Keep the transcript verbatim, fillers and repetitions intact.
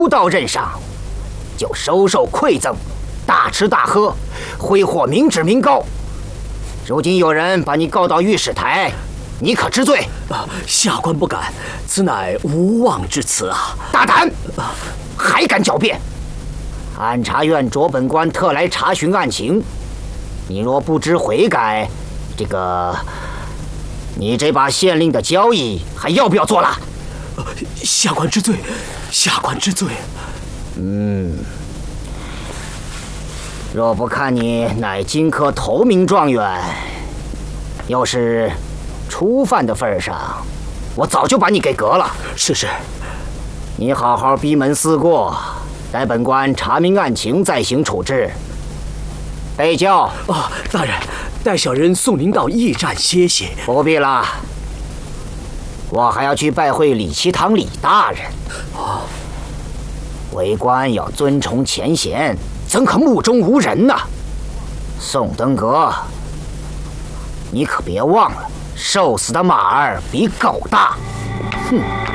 到任上，就收受馈赠，大吃大喝，挥霍民脂民膏。如今有人把你告到御史台，你可知罪？ 啊，下官不敢，此乃无妄之词啊！ 大胆，还敢狡辩！按察院着本官特来查询案情，你若不知悔改，这个，你这把县令的交椅还要不要做了？ 下官知罪，下官知罪。 嗯，若不看你乃金科头名状元，要是初犯的份上，我早就把你给革了。 是是， 你好好闭门思过，待本官查明案情再行处置。备轿。 哦，大人，待小人送您到驿站歇歇。 不必了，我还要去拜会李其堂李大人。 哦， 为官要尊崇前贤，怎可目中无人呢？宋登阁，你可别忘了，瘦死的马儿比狗大。哼。